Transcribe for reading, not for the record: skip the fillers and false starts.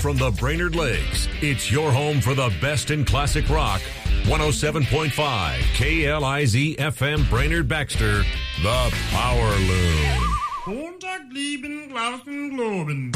from the Brainerd Lakes, it's your home for the best in classic rock. 107.5 KLIZ FM Brainerd Baxter, the Power Loom. Montag, lieben, Glauben, Globen.